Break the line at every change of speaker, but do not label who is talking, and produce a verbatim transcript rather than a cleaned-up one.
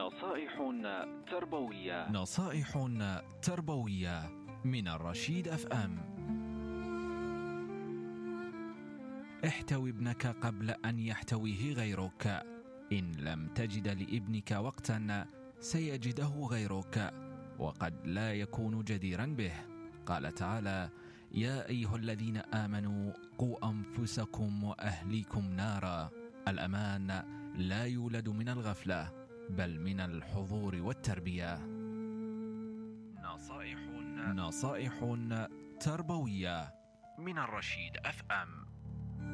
نصائح تربوية.
نصائح تربوية من الرشيد أف أم. احتوي ابنك قبل أن يحتويه غيرك. إن لم تجد لابنك وقتا سيجده غيرك، وقد لا يكون جديرا به. قال تعالى: يا أيها الذين آمنوا قوا أنفسكم وأهليكم نارا. الأمان لا يولد من الغفلة، بل من الحضور والتربية. نصائح نصائح تربوية من الرشيد أف أم.